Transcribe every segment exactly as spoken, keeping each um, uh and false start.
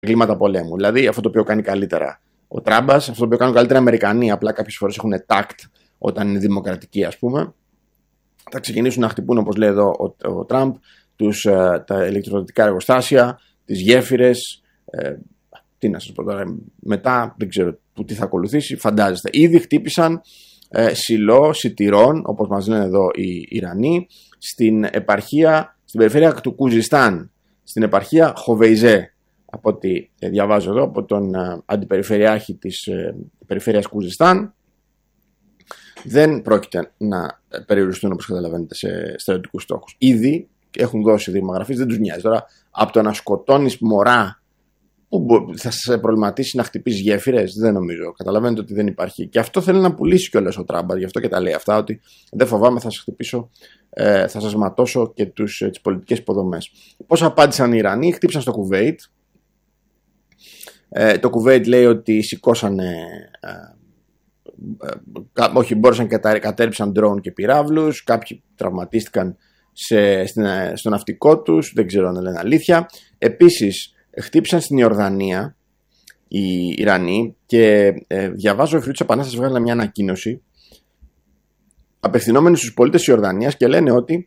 εγκλήματα πολέμου. Δηλαδή αυτό το οποίο κάνει καλύτερα ο Τράμπας, αυτό το οποίο κάνουν καλύτερα οι Αμερικανοί, απλά κάποιες φορές έχουν tact όταν είναι δημοκρατικοί, ας πούμε. Θα ξεκινήσουν να χτυπούν, όπως λέει εδώ ο, ο Τραμπ, τους, ε, τα ηλεκτροδοτικά εργοστάσια, τις γέφυρες. Ε, τι να σας πω τώρα, μετά δεν ξέρω που τι θα ακολουθήσει, φαντάζεστε. Ήδη χτύπησαν ε, σιλό σιτηρών, όπως μας λένε εδώ οι Ιρανοί, στην επαρχία, στην περιφέρεια του Κουζιστάν, στην επαρχία Χοβεϊζέ, από ό,τι διαβάζω εδώ, από τον ε, αντιπεριφερειάρχη της ε, περιφέρειας Κουζιστάν. Δεν πρόκειται να περιοριστούν, όπως καταλαβαίνετε, σε στρατιωτικούς στόχους. Ήδη έχουν δώσει δείγμα γραφής, δεν τους νοιάζει. Τώρα, από το να σκοτώνεις μωρά, που θα σε προβληματίσει να χτυπήσει γέφυρες, δεν νομίζω. Καταλαβαίνετε ότι δεν υπάρχει. Και αυτό θέλει να πουλήσει κιόλας ο Τράμπ. Γι' αυτό και τα λέει αυτά, ότι δεν φοβάμαι, θα σας χτυπήσω, ε, θα σας ματώσω και τους, ε, τις πολιτικές υποδομές. Πώς απάντησαν οι Ιρανοί? Χτύπησαν στο Κουβέιτ. Ε, το Κουβέιτ λέει ότι σηκώσανε. Ε, ε, όχι, μπόρεσαν και κατέρριψαν ντρόουν και πυράβλους. Κάποιοι τραυματίστηκαν σε, στην, στο ναυτικό τους. Δεν ξέρω αν λένε αλήθεια. Επίσης, χτύπησαν στην Ιορδανία οι Ιρανοί και ε, διαβάζω, οι Φίλοι της Επανάστασης βγάλαν μια ανακοίνωση απευθυνόμενοι στους πολίτες της Ιορδανίας και λένε ότι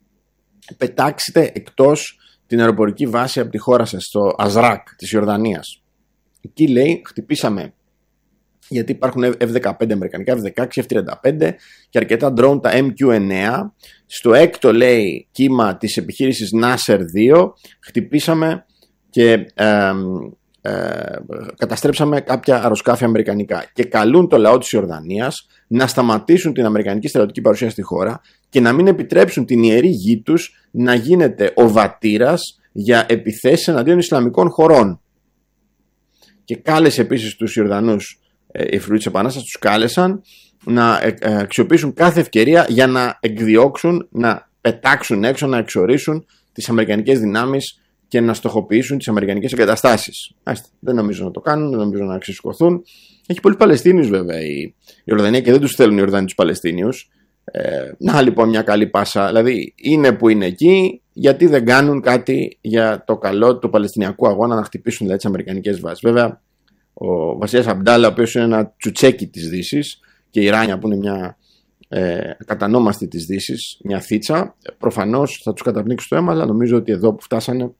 πετάξτε εκτός την αεροπορική βάση από τη χώρα σας, στο Αζράκ της Ιορδανίας. Εκεί λέει χτυπήσαμε, γιατί υπάρχουν εφ δεκαπέντε αμερικανικά, εφ δεκαέξι, εφ τριάντα πέντε και αρκετά drone, τα εμ κιου εννέα. Στο έκτο λέει κύμα της επιχείρησης Νάσερ δύο χτυπήσαμε και ε, ε, καταστρέψαμε κάποια αεροσκάφη αμερικανικά και καλούν το λαό της Ιορδανίας να σταματήσουν την αμερικανική στρατιωτική παρουσία στη χώρα και να μην επιτρέψουν την ιερή γη τους να γίνεται ο βατήρας για επιθέσεις εναντίον Ισλαμικών χωρών. Και κάλεσε επίσης τους Ιορδανούς, ε, οι Φρουροί της Επανάστασης τους κάλεσαν να ε, ε, αξιοποιήσουν κάθε ευκαιρία για να εκδιώξουν, να πετάξουν έξω, να εξορίσουν τις αμερικανικές δυνάμεις και να στοχοποιήσουν τις αμερικανικές εγκαταστάσεις. Δεν νομίζω να το κάνουν, δεν νομίζω να ξεσηκωθούν. Έχει πολλούς Παλαιστίνιους βέβαια η Ιορδανία και δεν τους θέλουν οι Ιορδανοί τους Παλαιστίνιους. Ε, να λοιπόν μια καλή πάσα. Δηλαδή είναι που είναι εκεί, γιατί δεν κάνουν κάτι για το καλό του Παλαιστινιακού αγώνα, να χτυπήσουν δηλαδή τις αμερικανικές βάσεις. Βέβαια ο Βασιλιάς Αμπντάλα, ο οποίος είναι ένα τσουτσέκι της Δύσης, και η Ιράνια που είναι μια ε, κατανόμαστη της Δύσης, μια θίτσα, προφανώς θα τους καταπνίξει το αίμα, αλλά νομίζω ότι εδώ που φτάσανε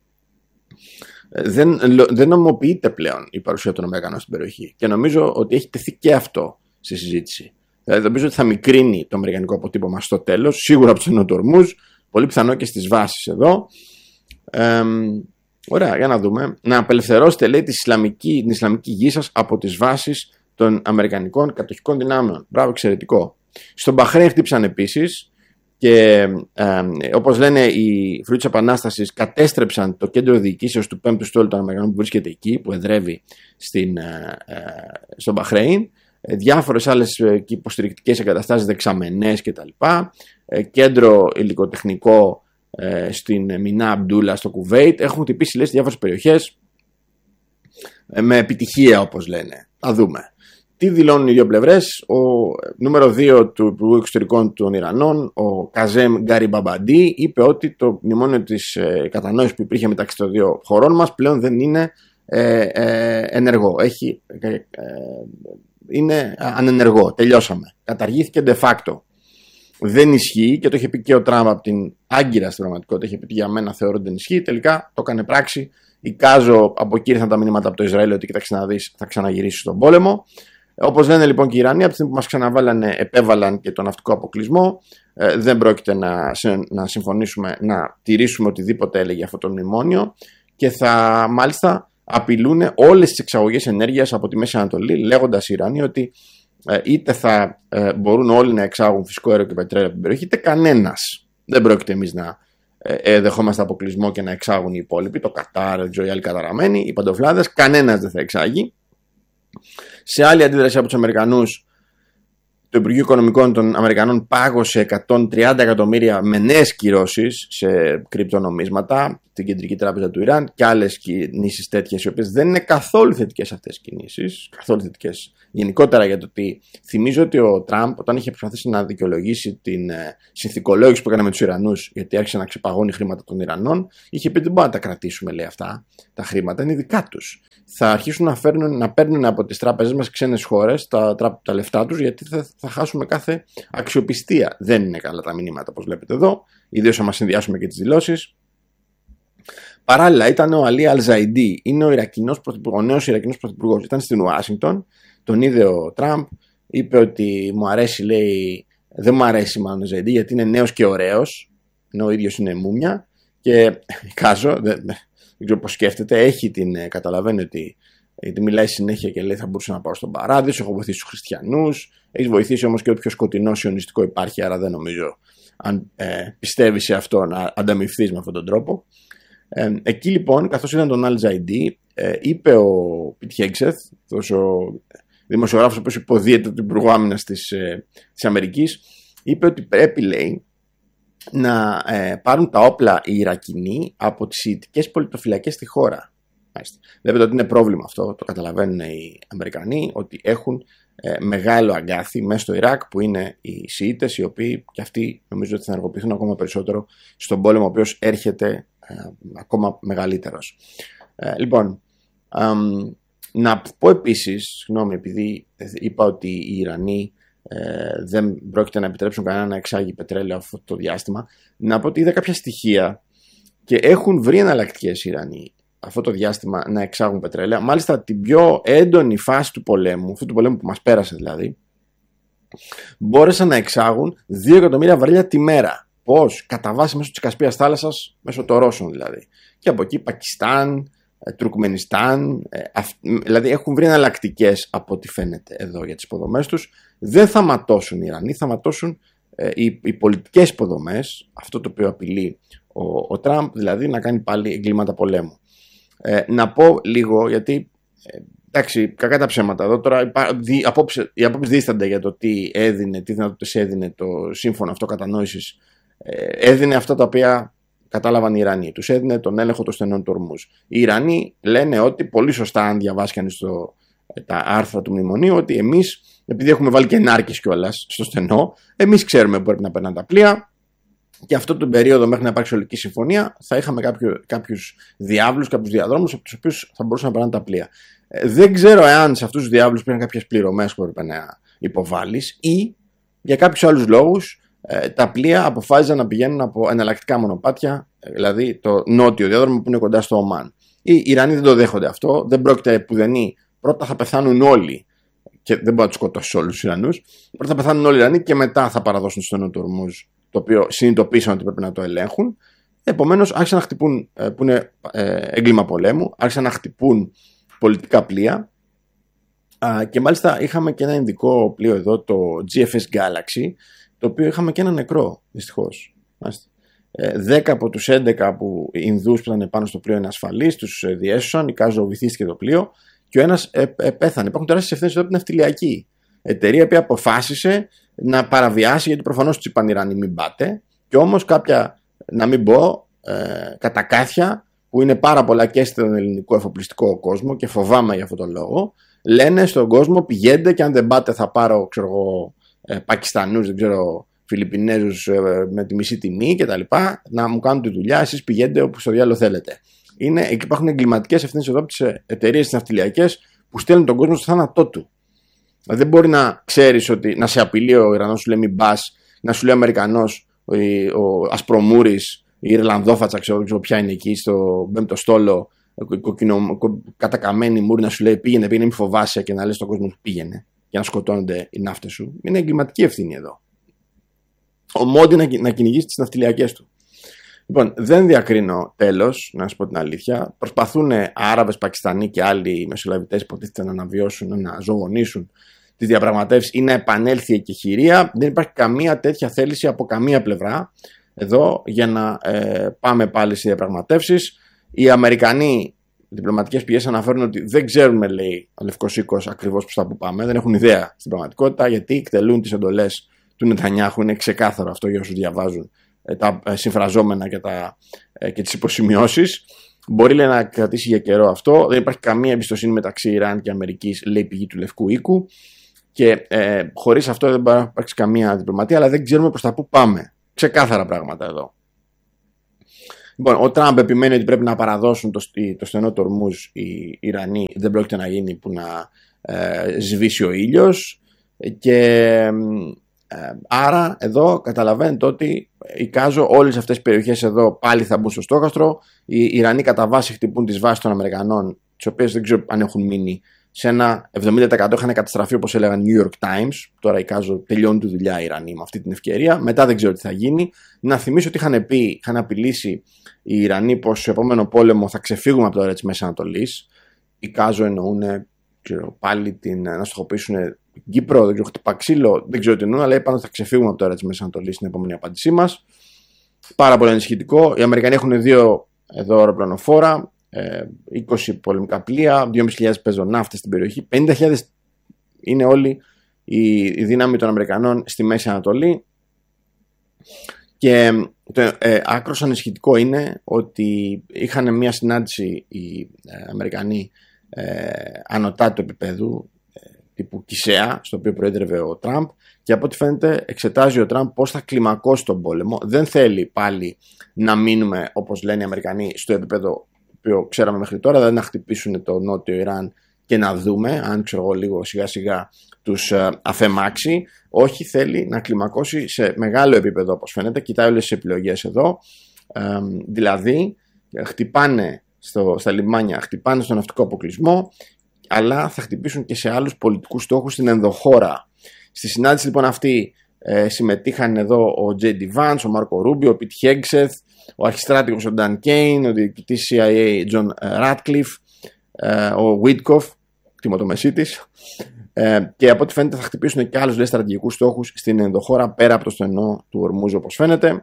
Δεν, δεν νομοποιείται πλέον η παρουσία των Αμερικανών στην περιοχή. Και νομίζω ότι έχει τεθεί και αυτό στη συζήτηση. Δηλαδή, νομίζω ότι θα μικρύνει το αμερικανικό αποτύπωμα στο τέλος, σίγουρα από τους ενωτορμούς, πολύ πιθανό και στις βάσεις εδώ. Ε, ωραία, για να δούμε. Να απελευθερώσετε, λέει, τη Ισλαμική, την Ισλαμική γη σας από τις βάσεις των Αμερικανικών κατοχικών δυνάμεων. Μπράβο, εξαιρετικό. Στον Μπαχρέιν χτύπησαν επίσης. Και ε, όπως λένε οι Φρουροί της Επανάστασης, κατέστρεψαν το κέντρο διοικήσεως του πέμπτου στόλου των Αμερικανών που βρίσκεται εκεί, που εδρεύει στην, ε, ε, στον Μπαχρέιν. Ε, διάφορες άλλες ε, υποστηρικτικές εγκαταστάσεις, δεξαμενές κτλ. Ε, κέντρο υλικοτεχνικό ε, στην Μινά Αμπντούλα στο Κουβέιτ. Έχουν χτυπήσει, λέει, σε διάφορες περιοχές ε, με επιτυχία, όπως λένε. Θα δούμε. Τι δηλώνουν οι δύο πλευρές? Ο νούμερο δύο του Υπουργού Εξωτερικών των Ιρανών, ο Καζέμ Γκαριμπαμπαντί, είπε ότι το μνημόνιο της ε, κατανόησης που υπήρχε μεταξύ των δύο χωρών μας πλέον δεν είναι ε, ε, ενεργό. Έχει, ε, ε, είναι ανενεργό. Τελειώσαμε. Καταργήθηκε de facto. Δεν ισχύει, και το είχε πει και ο Τραμπ από την Άγκυρα στην πραγματικότητα. Είχε πει ότι για μένα θεωρώ ότι δεν ισχύει. Τελικά το έκανε πράξη. Εικάζω, από εκεί ήρθαν τα μηνύματα από το Ισραήλ ότι κοίταξε να δεις, θα ξαναγυρίσει στον πόλεμο. Όπως λένε λοιπόν και οι Ιρανοί, από τη στιγμή που μας ξαναβάλανε, επέβαλαν και τον ναυτικό αποκλεισμό, ε, δεν πρόκειται να, να συμφωνήσουμε να τηρήσουμε οτιδήποτε έλεγε αυτό το μνημόνιο και θα μάλιστα απειλούν όλες τις εξαγωγές ενέργειας από τη Μέση Ανατολή, λέγοντας οι Ιρανοί ότι ε, είτε θα ε, μπορούν όλοι να εξάγουν φυσικό αέριο και πετρέλαιο από την περιοχή, είτε κανένας. Δεν πρόκειται εμείς να ε, ε, δεχόμαστε αποκλεισμό και να εξάγουν οι υπόλοιποι, το Κατάρ, οι άλλοι καταραμένοι, οι παντοφλάδες, κανένας δεν θα εξάγει. Σε άλλη αντίδραση από τους Αμερικανούς, το Υπουργείο Οικονομικών των Αμερικανών πάγωσε εκατόν τριάντα εκατομμύρια με νέες κυρώσεις σε κρυπτονομίσματα στην Κεντρική Τράπεζα του Ιράν και άλλες κινήσεις τέτοιες, οι οποίες δεν είναι καθόλου θετικές αυτές οι κινήσεις, καθόλου θετικές γενικότερα, για το ότι θυμίζω ότι ο Τραμπ, όταν είχε προσπαθήσει να δικαιολογήσει την ε, συνθηκολόγηση που έκανε με τους Ιρανούς, γιατί άρχισε να ξεπαγώνει χρήματα των Ιρανών, είχε πει: δεν μπορούμε να τα κρατήσουμε, λέει, αυτά τα είναι δικά τους. Θα αρχίσουν να, φέρνουν, να παίρνουν από τις τράπεζες μας ξένες χώρες τα, τα λεφτά τους, γιατί θα, θα χάσουμε κάθε αξιοπιστία. Δεν είναι καλά τα μηνύματα, όπως βλέπετε εδώ, ιδίως άμα συνδυάσουμε και τις δηλώσεις. Παράλληλα, ήταν ο Αλί Αλζαϊντί, είναι ο, Ιρακινός ο νέος Ιρακινός πρωθυπουργός. Ήταν στην Ουάσιγκτον, τον είδε ο Τραμπ, είπε ότι μου αρέσει, λέει, δεν μου αρέσει μάλλον ο Αλζαϊντί, γιατί είναι νέος και ωραίος, ενώ ο ίδιος είναι μούμια. Και Κάζο, δεν, δεν ξέρω πώς σκέφτεται, έχει την, καταλαβαίνει ότι γιατί μιλάει συνέχεια και λέει θα μπορούσα να πάω στον Παράδεισο, έχω βοηθήσει τους χριστιανούς, έχει βοηθήσει όμως και ό,τι πιο σκοτεινό σιωνιστικό υπάρχει, άρα δεν νομίζω αν ε, πιστεύει σε αυτό να ανταμυφθείς με αυτόν τον τρόπο. Ε, εκεί λοιπόν, καθώς ήταν τον Αλ-Τζαϊντί, ε, είπε ο Πιτ Χέγσεθ, ο δημοσιογράφος ο οποίος υποδίεται του Υπουργού Άμυνας της, ε, της Αμερικής, είπε ότι πρέπει, λέει, να ε, πάρουν τα όπλα οι Ιρακινοί από τις σιητικές πολιτοφυλακές στη χώρα. Βλέπετε ότι είναι πρόβλημα αυτό, το καταλαβαίνουν οι Αμερικανοί, ότι έχουν ε, μεγάλο αγκάθι μέσα στο Ιράκ που είναι οι Σιήτες, οι οποίοι και αυτοί νομίζω ότι θα ενεργοποιηθούν ακόμα περισσότερο στον πόλεμο ο οποίος έρχεται ε, ακόμα μεγαλύτερος. Ε, λοιπόν, ε, να πω επίσης, συγγνώμη, επειδή είπα ότι οι Ιρανοί ε, δεν πρόκειται να επιτρέψουν κανένα να εξάγει πετρέλαιο αυτό το διάστημα, να πω ότι είδα κάποια στοιχεία και έχουν βρει εναλλακτικές οι Ιρανοί αυτό το διάστημα να εξάγουν πετρέλαια. Μάλιστα την πιο έντονη φάση του πολέμου, αυτού του πολέμου που μας πέρασε δηλαδή, μπόρεσαν να εξάγουν δύο εκατομμύρια βαρέλια τη μέρα. Πώς? Κατά βάση μέσω της Κασπίας θάλασσας, μέσω των Ρώσων δηλαδή. Και από εκεί Πακιστάν, Τουρκμενιστάν, δηλαδή έχουν βρει εναλλακτικές από ό,τι φαίνεται εδώ για τις υποδομές τους. Δεν θα ματώσουν οι Ιρανοί, θα ματώσουν οι, οι πολιτικές υποδομές, αυτό το οποίο απειλεί ο, ο Τραμπ, δηλαδή να κάνει πάλι εγκλήματα πολέμου. Ε, να πω λίγο, γιατί ε, εντάξει, κακά τα ψέματα εδώ τώρα, οι απόψεις δίστανται για το τι έδινε, τι δυνατότητες έδινε το σύμφωνο αυτό κατανόησης. Ε, έδινε αυτά τα οποία κατάλαβαν οι Ιρανοί. Τους έδινε τον έλεγχο των στενών του Ορμούζ. Οι Ιρανοί λένε ότι, πολύ σωστά, αν διαβάσει κανείς το, τα άρθρα του μνημονίου, ότι εμείς, επειδή έχουμε βάλει και ενάρκες κιόλας στο στενό, εμείς ξέρουμε που πρέπει να περνάνε τα πλοία. Και αυτό τον περίοδο μέχρι να υπάρξει ολική συμφωνία θα είχαμε κάποιο, κάποιους διάβλους, κάποιους διαδρόμους από τους οποίους θα μπορούσαν να περνάνε τα πλοία. Ε, δεν ξέρω εάν σε αυτούς τους διάβλους υπήρχαν κάποιες πληρωμές που έπρεπε να υποβάλεις ή για κάποιους άλλους λόγους ε, τα πλοία αποφάσιζαν να πηγαίνουν από εναλλακτικά μονοπάτια, δηλαδή το νότιο διάδρομο που είναι κοντά στο Ομάν. Οι Ιρανοί δεν το δέχονται αυτό, δεν πρόκειται πουδενή. Πρώτα θα πεθάνουν όλοι και δεν μπορεί να τους σκοτώσει όλους τους Ιρανούς. Πρώτα θα πεθάνουν όλοι οι Ιρανοί και μετά θα παραδώσουν στο νότιο Ορμούζ, το οποίο συνειδητοποίησαν ότι πρέπει να το ελέγχουν. Επομένως άρχισαν να χτυπούν, που είναι έγκλημα πολέμου, άρχισαν να χτυπούν πολιτικά πλοία και μάλιστα είχαμε και ένα ειδικό πλοίο εδώ, το τζι εφ ες Galaxy, το οποίο είχαμε και ένα νεκρό, δυστυχώς. δέκα από τους έντεκα που Ινδούς που ήταν πάνω στο πλοίο είναι ασφαλείς, τους διέσωσαν, η Κάζο βυθίστηκε το πλοίο και ο ένας ε, ε, πέθανε. Υπάρχουν τεράστιες ευθύνες εδώ από την ναυτιλιακή εταιρεία που αποφάσισε να παραβιάσει, γιατί προφανώς τους είπαν οι Ιρανοί μην πάτε, και όμως κάποια, να μην πω, ε, κατακάθια που είναι πάρα πολλά και στον ελληνικό εφοπλιστικό κόσμο και φοβάμαι για αυτόν τον λόγο, λένε στον κόσμο πηγαίνετε και αν δεν πάτε θα πάρω, ξέρω εγώ, ε, Πακιστανούς, δεν ξέρω, Φιλιππινέζους ε, με τη μισή τιμή κτλ. Να μου κάνουν τη δουλειά, εσείς πηγαίνετε όπου στο διάλογο θέλετε. Είναι, υπάρχουν εγκληματικές ευθύνες εδώ από τις εταιρείες τις ναυτιλιακές που στέλνουν τον κόσμο στο θάνατό του. Δεν μπορεί να ξέρεις ότι να σε απειλεί ο Ιρανός, σου λέει μην πας, να σου λέει ο Αμερικανός, ο, ο Ασπρομούρης, η Ιρλανδόφατσα, ξέρω, ξέρω ποια είναι εκεί στο πέμπτο στόλο, κοκκινο, κατακαμένη μούρη, να σου λέει πήγαινε, πήγαινε, μην φοβάσαι, και να λες στον κόσμο πήγαινε για να σκοτώνονται οι ναύτες σου. Είναι εγκληματική ευθύνη εδώ. Ο Μόντι να, να κυνηγήσει τις ναυτιλιακές του. Λοιπόν, δεν διακρίνω, τέλος, να σας πω την αλήθεια. Προσπαθούν Άραβες, Πακιστανοί και άλλοι μεσολαβητές που υποτίθεται να αναβιώσουν, να ζωγονήσουν τις διαπραγματεύσεις ή να επανέλθει η εκεχηρία. Δεν υπάρχει καμία τέτοια θέληση από καμία πλευρά εδώ για να ε, πάμε πάλι στις διαπραγματεύσεις. Οι Αμερικανοί διπλωματικές πηγές αναφέρουν ότι δεν ξέρουμε, λέει ο Λευκός Οίκος, ακριβώς προς τα που πάμε. Δεν έχουν ιδέα στην πραγματικότητα, γιατί εκτελούν τις εντολές του Νετανιάχου. Είναι ξεκάθαρο αυτό για όσους διαβάζουν τα συμφραζόμενα και, τα, και τις υποσημειώσεις. Μπορεί, λέει, να κρατήσει για καιρό αυτό. Δεν υπάρχει καμία εμπιστοσύνη μεταξύ Ιράν και Αμερικής, λέει πηγή του Λευκού Οίκου. Και ε, χωρίς αυτό δεν μπορεί να υπάρξει καμία διπλωματία, αλλά δεν ξέρουμε προς τα πού πάμε. Ξεκάθαρα πράγματα εδώ. Λοιπόν, ο Τραμπ επιμένει ότι πρέπει να παραδώσουν το, το στενό του Ορμούζ οι Ιρανοί. Δεν πρόκειται να γίνει που να ε, σβήσει ο ήλιος. Και ε, άρα εδώ καταλαβαίνετε ότι εικάζω όλες αυτές τις περιοχές εδώ πάλι θα μπουν στο στόχαστρο. Οι Ιρανοί κατά βάση χτυπούν τις βάσεις των Αμερικανών, τις οποίες δεν ξέρω αν έχουν μείνει. Σε ένα εβδομήντα τοις εκατό είχαν καταστραφεί, όπως έλεγαν New York Times. Τώρα εικάζω τελειώνει τη δουλειά οι Ιρανοί με αυτή την ευκαιρία. Μετά δεν ξέρω τι θα γίνει. Να θυμίσω ότι είχαν πει, είχαν απειλήσει οι Ιρανοί πως στο επόμενο πόλεμο θα ξεφύγουμε από το αίρα της Μέσης Ανατολής. Εικάζω εννοούν ξέρω, πάλι την, να στοχοποιήσουν Κύπρο, δεν ξέρω, χτυπά ξύλο, δεν ξέρω τι εννοούν, αλλά είπαν ότι θα ξεφύγουμε από το αίρα της Μέσης Ανατολής στην επόμενη απάντησή μας. Πάρα πολύ ενισχυτικό. Οι Αμερικανοί έχουν δύο εδώ αεροπλανοφόρα. είκοσι πολεμικά πλοία, δύο χιλιάδες πεντακόσιοι πεζοναύτες στην περιοχή, πενήντα χιλιάδες είναι όλη η, η δύναμη των Αμερικανών στη Μέση Ανατολή. Και το ε, άκρος ανησυχητικό είναι ότι είχαν μια συνάντηση οι ε, Αμερικανοί ε, ανωτά του επίπεδου ε, τύπου Κισέα, στο οποίο προέδρευε ο Τραμπ, και από ό,τι φαίνεται εξετάζει ο Τραμπ πώς θα κλιμακώσει τον πόλεμο. Δεν θέλει πάλι να μείνουμε, όπως λένε οι Αμερικανοί, στο επίπεδο που ξέραμε μέχρι τώρα, δηλαδή να χτυπήσουν το νότιο Ιράν και να δούμε αν ξέρω εγώ λίγο σιγά σιγά τους ε, αφεμάξει. Όχι, θέλει να κλιμακώσει σε μεγάλο επίπεδο, όπως φαίνεται. Κοιτάει όλες τις επιλογές εδώ. Ε, δηλαδή χτυπάνε στο, στα λιμάνια, χτυπάνε στον ναυτικό αποκλεισμό, αλλά θα χτυπήσουν και σε άλλους πολιτικούς στόχους στην ενδοχώρα. Στη συνάντηση λοιπόν αυτή ε, συμμετείχαν εδώ ο Τζέι Ντι Vance, ο Μάρκο Ρούμπιο, ο Πιτ Χέγγσεθ, ο αρχιστράτηγος ο Νταν Κέιν, ο διοικητής σι άι έι Τζον Ράτκλιφ, ο Βίτκοφ, κτηματομεσίτης, και από ό,τι φαίνεται θα χτυπήσουν και άλλους στρατηγικούς στόχους στην ενδοχώρα πέρα από το στενό του Ορμούζ, όπως φαίνεται.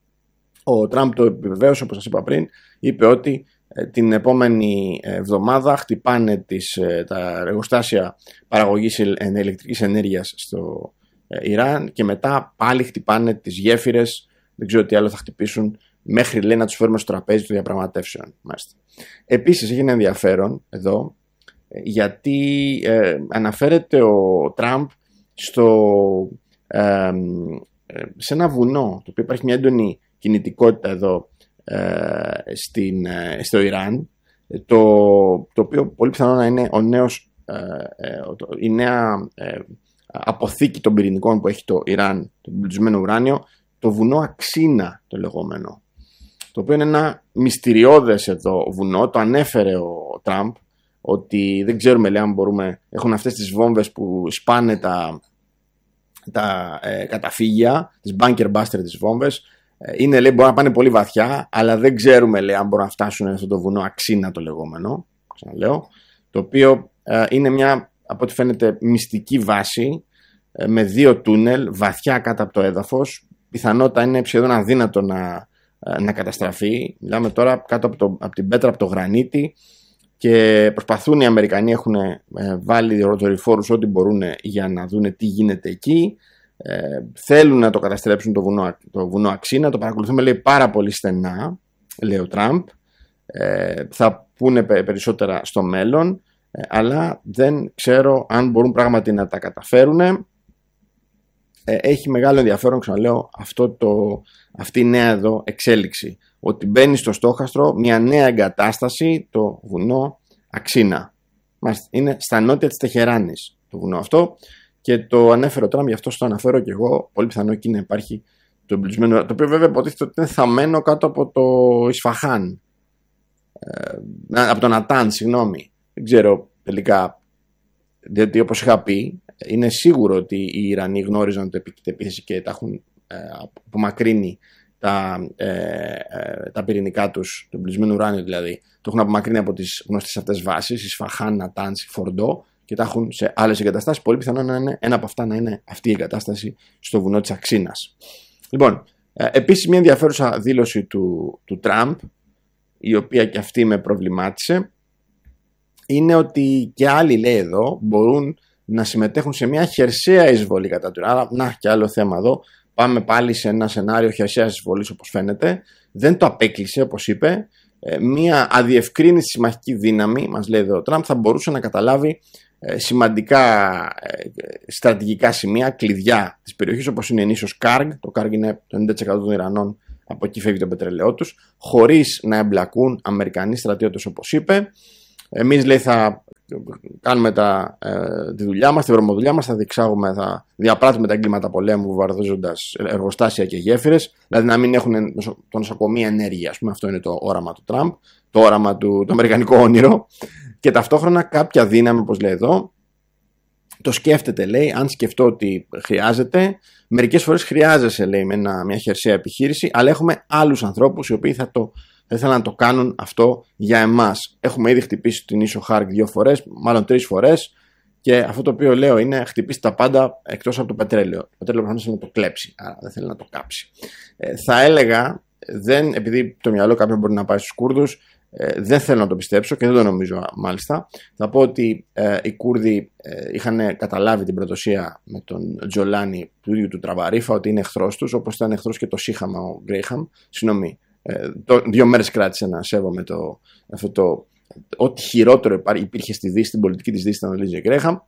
Ο Τραμπ το επιβεβαίωσε, όπως σας είπα πριν, είπε ότι την επόμενη εβδομάδα χτυπάνε τις, τα εργοστάσια παραγωγής ηλεκτρικής ενέργειας στο Ιράν και μετά πάλι χτυπάνε τις γέφυρες, δεν ξέρω τι άλλο θα χτυπήσουν, μέχρι λέει να τους φέρουμε στο τραπέζι των διαπραγματεύσεων. Επίσης έγινε ενδιαφέρον εδώ γιατί ε, αναφέρεται ο Τραμπ στο, ε, σε ένα βουνό το οποίο υπάρχει μια έντονη κινητικότητα εδώ ε, στην, ε, στο Ιράν, το, το οποίο πολύ πιθανό να είναι ο νέος, ε, ε, η νέα ε, αποθήκη των πυρηνικών που έχει το Ιράν, το εμπλουτισμένο ουράνιο, το βουνό Αξίνα το λεγόμενο, το οποίο είναι ένα μυστηριώδες εδώ βουνό. Το ανέφερε ο Τραμπ ότι δεν ξέρουμε, λέει, αν μπορούμε, έχουν αυτές τις βόμβες που σπάνε τα, τα ε, καταφύγια, τις bunker buster τις βόμβες, ε, είναι, λέει, μπορούν να πάνε πολύ βαθιά, αλλά δεν ξέρουμε, λέει, αν μπορούν να φτάσουν αυτό το βουνό Αξίνα το λεγόμενο, ξαναλέω, το οποίο ε, είναι μια, από ό,τι φαίνεται, μυστική βάση ε, με δύο τούνελ βαθιά κάτω από το έδαφος. Πιθανότητα είναι σχεδόν αδύνατο να, ε, να καταστραφεί. Μιλάμε τώρα κάτω από, το, από την πέτρα, από το γρανίτη, και προσπαθούν οι Αμερικανοί, έχουν ε, βάλει δορυφόρους ό,τι μπορούν για να δουν τι γίνεται εκεί. Ε, θέλουν να το καταστρέψουν το βουνό, το βουνό Αξίνα. Το παρακολουθούμε, λέει, πάρα πολύ στενά, λέει ο Τραμπ. Ε, θα πούνε περισσότερα στο μέλλον, ε, αλλά δεν ξέρω αν μπορούν πράγματι να τα καταφέρουν. Ε, έχει μεγάλο ενδιαφέρον, ξαναλέω, αυτό το, αυτή η νέα εδώ εξέλιξη, ότι μπαίνει στο στόχαστρο μια νέα εγκατάσταση, το βουνό Αξίνα. Είναι στα νότια της Τεχεράνης το βουνό αυτό, και το ανέφερε ο Τραμπ, γι' αυτό το αναφέρω και εγώ. Πολύ πιθανό εκεί να υπάρχει το εμπλουτισμένο, το οποίο βέβαια υποτίθεται ότι είναι θαμμένο κάτω από το Ισφαχάν, ε, από τον Νατάν, συγγνώμη. Δεν ξέρω τελικά, διότι όπως είχα πει, είναι σίγουρο ότι οι Ιρανοί γνώριζαν την επίθεση και τα έχουν ε, απομακρύνει τα, ε, ε, τα πυρηνικά τους, το εμπλουτισμένο ουράνιο δηλαδή, το έχουν απομακρύνει από τις γνωστές αυτές βάσεις, Ισφαχάν, Νατάνς, Φορντό, και τα έχουν σε άλλες εγκαταστάσεις. Πολύ πιθανό να είναι ένα από αυτά να είναι αυτή η εγκατάσταση στο βουνό της Αξίνας. Λοιπόν, ε, επίσης μια ενδιαφέρουσα δήλωση του, του Τραμπ, η οποία και αυτή με προβλημάτισε, είναι ότι και άλλοι, λέει εδώ, μπορούν να συμμετέχουν σε μια χερσαία εισβολή κατά του Ιράν. Άρα, να, και άλλο θέμα εδώ, πάμε πάλι σε ένα σενάριο χερσαίας εισβολής όπως φαίνεται. Δεν το απέκλεισε, όπως είπε. Μια αδιευκρίνηστη συμμαχική δύναμη, μας λέει εδώ ο Τραμπ, θα μπορούσε να καταλάβει σημαντικά στρατηγικά σημεία, κλειδιά της περιοχής, όπως είναι η νήσος Καργκ. Το Καργκ είναι το ενενήντα τοις εκατό των Ιρανών, από εκεί φεύγει το πετρελαιό τους, χωρίς να εμπλακούν Αμερικανοί στρατιώτες, όπως είπε. Εμείς, λέει, θα κάνουμε τα, ε, τη δουλειά μας, τη βρωμοδουλειά μας, θα διεξάγουμε, θα διαπράττουμε τα εγκλήματα πολέμου βομβαρδίζοντας εργοστάσια και γέφυρες, δηλαδή να μην έχουν το νοσοκομείο ενέργεια. Ας πούμε, αυτό είναι το όραμα του Τραμπ, το όραμα του, το αμερικανικό όνειρο. Και ταυτόχρονα κάποια δύναμη, όπως λέει εδώ, το σκέφτεται, λέει, αν σκεφτώ ότι χρειάζεται. Μερικές φορές χρειάζεσαι, λέει, με ένα, μια χερσαία επιχείρηση, αλλά έχουμε άλλους ανθρώπους οι οποίοι θα το θα ήθελαν να το κάνουν αυτό για εμάς. Έχουμε ήδη χτυπήσει την ίσο Χάρκ δύο φορές, μάλλον τρεις φορές, και αυτό το οποίο λέω είναι χτυπήσει τα πάντα εκτός από το πετρέλαιο. Το πετρέλαιο προφανώς θέλει να το κλέψει, άρα δεν θέλει να το κάψει. Ε, θα έλεγα, δεν, επειδή το μυαλό κάποιον μπορεί να πάει στους Κούρδους, ε, δεν θέλω να το πιστέψω και δεν το νομίζω μάλιστα. Θα πω ότι ε, οι Κούρδοι ε, είχαν καταλάβει την προδοσία με τον Τζολάνι του ίδιου του Τραμπαρίφα, ότι είναι εχθρός τους, όπως ήταν εχθρός και το Σύχαμα ο Γκρέιχαμ. Συγγνώμη. Ε, το, δύο μέρες κράτησε να σέβομαι το, αυτό το, ό,τι χειρότερο υπήρχε στη Δύση, στην πολιτική της Δύσης, ήταν ο Λίντζεϊ Γκρέιχαμ.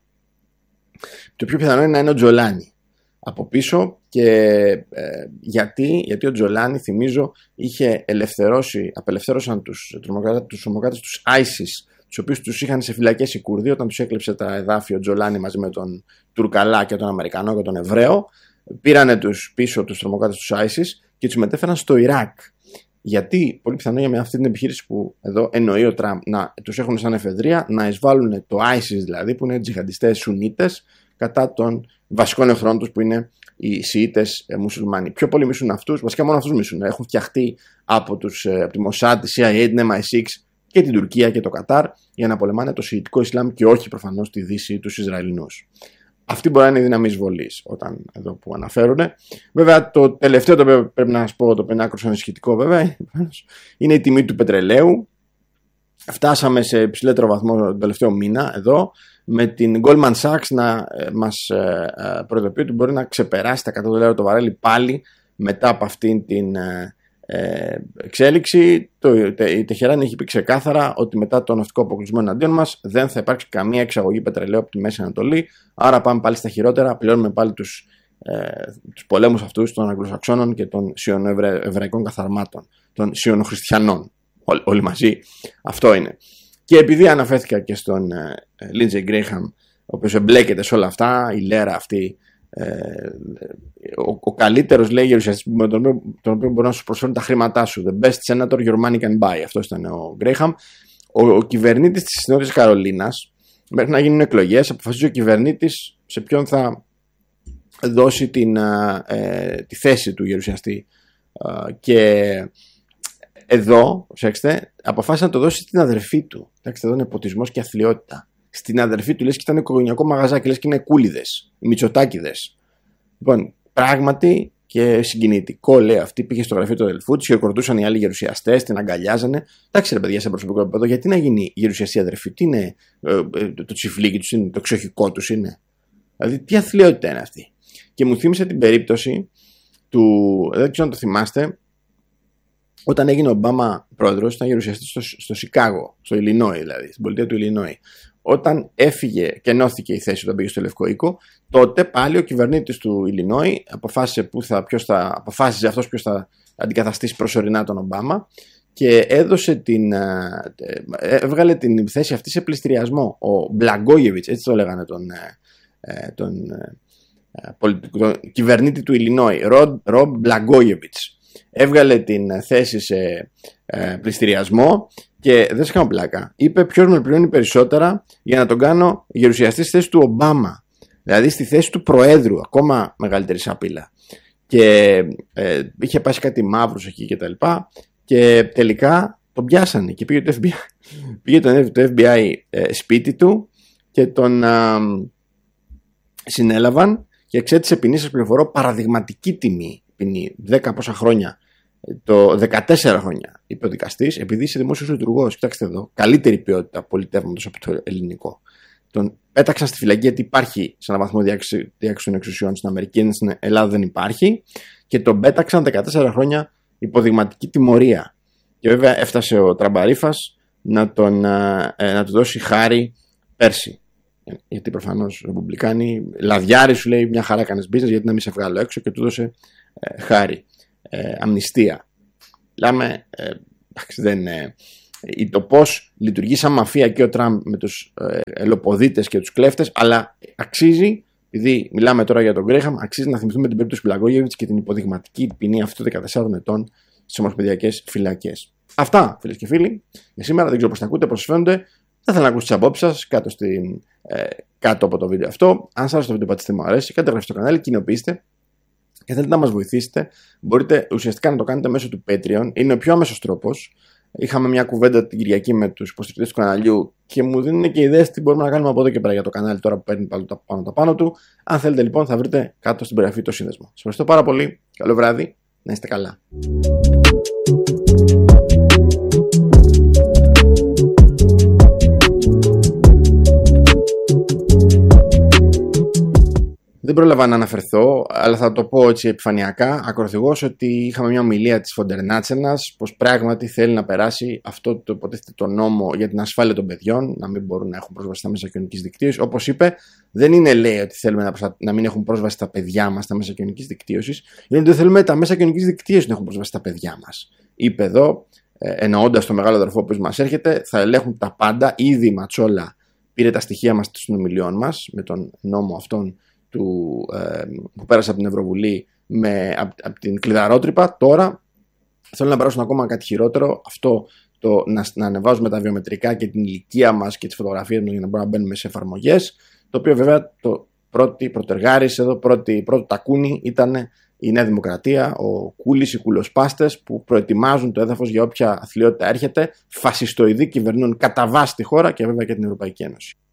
Το πιο πιθανό είναι να είναι ο Τζολάνι από πίσω. Και ε, γιατί, γιατί ο Τζολάνι, θυμίζω, είχε ελευθερώσει, απελευθέρωσαν τους τρομοκράτες τους άισις, τους οποίους τους είχαν σε φυλακές οι Κούρδοι, όταν τους έκλεψε τα εδάφη ο Τζολάνι μαζί με τον Τουρκαλά και τον Αμερικανό και τον Εβραίο. Πήρανε τους πίσω τους τρομοκράτες τους άισις και τους μετέφεραν στο Ιράκ. Γιατί, πολύ πιθανό για με αυτή την επιχείρηση που εδώ εννοεί ο Τραμπ, να τους έχουν σαν εφεδρεία, να εισβάλλουν το άισις, δηλαδή, που είναι τζιχαντιστές Σουνίτες, κατά των βασικών εχθρών τους που είναι οι Σιήτες ε, μουσουλμάνοι. Πιο πολύ μισούν αυτούς, βασικά μόνο αυτούς μισούν. Έχουν φτιαχτεί από, τους, ε, από τη Μοσάτ, τη σι άι έι, την εμ άι εξ και την Τουρκία και το Κατάρ για να πολεμάνε το Σιητικό Ισλάμ και όχι προφανώς τη Δύση, τους Ισραηλινούς. Αυτή μπορεί να είναι η δύναμη εισβολής, όταν εδώ που αναφέρουν. Βέβαια, το τελευταίο το οποίο πρέπει να σας πω, το οποίο είναι άκρως ανησυχητικό βέβαια, είναι η τιμή του πετρελαίου. Φτάσαμε σε υψηλότερο βαθμό τον τελευταίο μήνα εδώ, με την Goldman Sachs να μας προειδοποιεί ότι μπορεί να ξεπεράσει τα εκατό δολάρια το βαρέλι πάλι μετά από αυτήν την εξέλιξη. Το, η Τεχεράνη έχει πει ξεκάθαρα ότι μετά τον ναυτικό αποκλεισμό εναντίον μας δεν θα υπάρξει καμία εξαγωγή πετρελαίου από τη Μέση Ανατολή. Άρα πάμε πάλι στα χειρότερα, πληρώνουμε πάλι τους, ε, τους πολέμους αυτούς των Αγγλοσαξώνων και των σιωνοεβραϊκών καθαρμάτων, των σιωνοχριστιανών. Ό, όλοι μαζί. Αυτό είναι. Και επειδή αναφέρθηκα και στον Λίντζεϊ Γκρέιχαμ, ο οποίος εμπλέκεται σε όλα αυτά, η λέρα αυτή, Ε, ο, ο καλύτερος, λέει, γερουσιαστής με τον οποίο, τον οποίο μπορεί να σου προσφέρουν τα χρήματά σου. The best senator your money can buy. Αυτό ήταν ο Γκρέιχαμ. Ο, ο κυβερνήτης της Νότιας Καρολίνας, μέχρι να γίνουν εκλογές, αποφασίζει ο κυβερνήτης σε ποιον θα δώσει την, ε, τη θέση του γερουσιαστή. Ε, και εδώ, προσέξτε, αποφάσισε να το δώσει στην αδερφή του. Εντάξει, εδώ είναι ποτισμός και αθλιότητα. Στην αδερφή του, λες και ήταν οικογενειακό μαγαζάκι, λες και είναι κούλιδες, οι Μητσοτάκηδες. Λοιπόν, πράγματι και συγκινητικό, λέει, αυτή πήγε στο γραφείο του αδελφού της, χειροκροτούσαν οι άλλοι γερουσιαστές, την αγκαλιάζανε. Εντάξει, ρε παιδιά, σε προσωπικό επίπεδο, γιατί να γίνει γερουσιαστή αδερφή, τι είναι ε, ε, το, το τσιφλίκι τους, είναι, το ξεχικό τους είναι. Δηλαδή, τι αθλιότητα είναι αυτή. Και μου θύμισε την περίπτωση του, δεν ξέρω αν το θυμάστε, όταν έγινε ο Ομπάμα πρόεδρος, ήταν γερουσιαστής στο, στο Σικάγο, στο Ιλινόι δηλαδή, στην πολιτεία του Ιλινόι. Όταν έφυγε και ενώθηκε η θέση όταν πήγε στο Λευκό Οίκο, τότε πάλι ο κυβερνήτης του Ιλινόι αποφάσισε, που θα, ποιος θα, αποφάσιζε αυτός ποιος θα αντικαταστήσει προσωρινά τον Ομπάμα και έδωσε την, έβγαλε την θέση αυτή σε πληστηριασμό. Ο Μπλαγκόγεβιτς, έτσι το λέγανε τον, τον, τον, τον κυβερνήτη του Ιλινόι, Ρομπ Μπλαγκόγεβιτς. Έβγαλε την θέση σε ε, πληστηριασμό και δεν σε κάνω πλάκα. Είπε ποιος με πληρώνει περισσότερα για να τον κάνω γερουσιαστή στη θέση του Ομπάμα. Δηλαδή στη θέση του Προέδρου, ακόμα μεγαλύτερη σαπίλα. Και ε, είχε πάει κάτι μαύρους εκεί και τα λοιπά. Και τελικά τον πιάσανε και πήγε το εφ μπι άι, πήγε το, το εφ μπι άι ε, σπίτι του και τον ε, συνέλαβαν και εξέτησε ποινή, σας πληροφορώ, παραδειγματική τιμή. Ποινή, δέκα πόσα χρόνια, το δεκατέσσερα χρόνια, είπε ο δικαστής, επειδή είσαι δημόσιος λειτουργός. Κοιτάξτε εδώ, καλύτερη ποιότητα πολιτεύματος από το ελληνικό. τον πέταξαν στη φυλακή γιατί υπάρχει σε έναν βαθμό διάκριση των εξουσιών στην Αμερική, στην Ελλάδα δεν υπάρχει, και τον πέταξαν δεκατέσσερα χρόνια υποδειγματική τιμωρία. Και βέβαια έφτασε ο Τραμπαρίφας να, τον, ε, να του δώσει χάρη πέρσι. Γιατί προφανώς οι Ρεπουμπλικάνοι, λαδιάρι σου λέει, μια χαρά κάνεις business, γιατί να μην σε βγάλω έξω, και του δώσε ε, χάρη, ε, αμνηστία. Λέμε, ε, δεν είναι. Το πώς λειτουργεί σαν μαφία και ο Τραμπ με τους ε, ελοποδίτες και τους κλέφτες, αλλά αξίζει, επειδή μιλάμε τώρα για τον Γκρέχαμ, αξίζει να θυμηθούμε την περίπτωση του Μπλαγκόγεβιτς και την υποδειγματική ποινή αυτού των δεκατεσσάρων ετών στις ομοσπονδιακές φυλακές. Αυτά, φίλες και φίλοι, για σήμερα. Δεν ξέρω πώς τα ακούτε, πώς σας φαίνονται. Δεν θέλω να ακούσω τις απόψεις σας κάτω, στην, ε, κάτω από το βίντεο αυτό. Αν σας άρεσε το βίντεο, πατήστε μου αρέσει, κάντε εγγραφή στο κανάλι, κοινοποιήστε. Και θέλετε να μας βοηθήσετε, μπορείτε ουσιαστικά να το κάνετε μέσω του Patreon. Είναι ο πιο άμεσος τρόπος. Είχαμε μια κουβέντα την Κυριακή με τους υποστηρικτές του καναλιού και μου δίνουν και ιδέες τι μπορούμε να κάνουμε από εδώ και πέρα για το κανάλι τώρα που παίρνει πάλι τα πάνω τα πάνω του. Αν θέλετε λοιπόν, θα βρείτε κάτω στην περιγραφή το σύνδεσμο. Σας ευχαριστώ πάρα πολύ. Καλό βράδυ. Να είστε καλά. Δεν πρόλαβα να αναφερθώ, αλλά θα το πω έτσι επιφανειακά, ακροθυγώς, ότι είχαμε μια ομιλία της Φοντερ Νάτσενας πως πράγματι θέλει να περάσει αυτό το υποτίθεται το νόμο για την ασφάλεια των παιδιών, να μην μπορούν να έχουν πρόσβαση στα μέσα κοινωνικής δικτύωσης. Όπως είπε, δεν είναι λέει ότι θέλουμε να, προστα... να μην έχουν πρόσβαση στα παιδιά μας στα μέσα κοινωνικής δικτύωσης, είναι ότι δεν θέλουμε τα μέσα κοινωνικής δικτύωσης να έχουν πρόσβαση στα παιδιά μας. Είπε εδώ, εννοώντας το μεγάλο αδερφό που μας έρχεται, θα ελέγχουν τα πάντα. Ήδη η Ματσόλα πήρε τα στοιχεία μας των συνομιλιών μας με τον νόμο αυτόν του, ε, που πέρασε από την Ευρωβουλή με, από, από την κλειδαρότρυπα. Τώρα θέλουν να περάσουν ακόμα κάτι χειρότερο, αυτό το να, να ανεβάζουμε τα βιομετρικά και την ηλικία μας και τις φωτογραφίες μας για να μπορούμε να μπαίνουμε σε εφαρμογές, το οποίο βέβαια το πρώτη πρωτεργάρης εδώ, πρώτη, πρώτο τακούνι ήταν η Νέα Δημοκρατία, ο Κούλης, οι κουλοσπάστες που προετοιμάζουν το έδαφος για όποια αθλειότητα έρχεται, φασιστοειδή κυβερνούν κατά βάση τη χώρα και βέβαια και την Ευρωπαϊκή Ένωση.